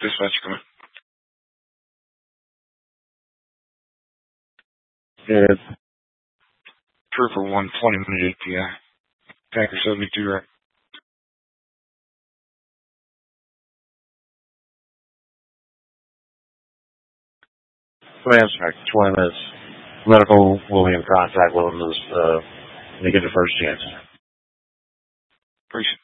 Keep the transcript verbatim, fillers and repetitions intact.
Dispatch, come in. Good. Trooper one twenty minute A P I. Tanker seventy-two, right? Command strike, twenty minutes. Medical will be in contact with them as, uh, when they get the first chance. Appreciate it.